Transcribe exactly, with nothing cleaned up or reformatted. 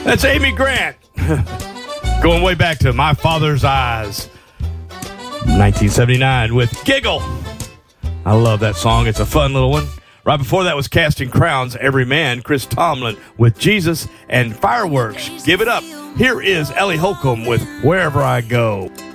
That's Amy Grant. Going way back to My Father's Eyes. nineteen seventy-nine with Giggle. I love that song. It's a fun little one. Right before that was Casting Crowns, Every Man, Chris Tomlin with Jesus and Fireworks. Give it up. Here is Ellie Holcomb with Wherever I Go.